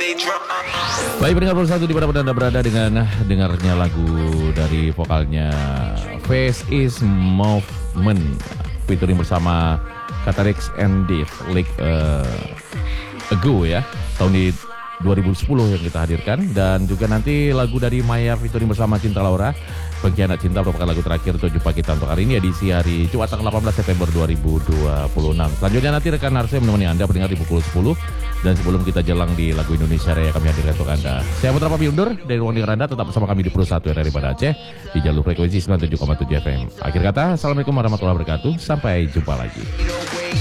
Baik pendengar Pro 1 dimanapun Anda berada dengan dengarnya lagu dari vokalnya Face is Movement featuring bersama Catarix and Dave Like Ago ya, tahun di 2010 yang kita hadirkan. Dan juga nanti lagu dari Maya featuring bersama Cinta Laura, Pengkhianat Cinta, merupakan lagu terakhir untuk jumpa kita untuk hari ini edisi hari Jumat tanggal 18 September 2026. Selanjutnya nanti rekan Narse menemani Anda pendengar di pukul 10. Dan sebelum kita jelang di lagu Indonesia Raya kami hadirkan untuk Anda. Saya Putra Papi undur dari ruang dengar Anda, tetap bersama kami di Pro 1 daripada Aceh di jalur frekuensi 97,7 FM. Akhir kata, Assalamualaikum warahmatullahi wabarakatuh. Sampai jumpa lagi.